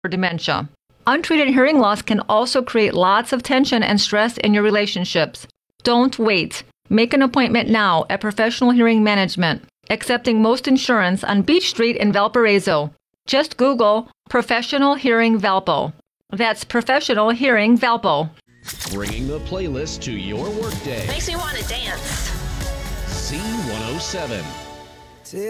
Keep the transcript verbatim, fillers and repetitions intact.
for dementia. Untreated hearing loss can also create lots of tension and stress in your relationships. Don't wait. Make an appointment now at Professional Hearing Management, accepting most insurance on Beach Street in Valparaiso. Just Google Professional Hearing Valpo. That's Professional Hearing Valpo. Bringing the playlist to your workday. Makes me want to dance. Z one oh seven.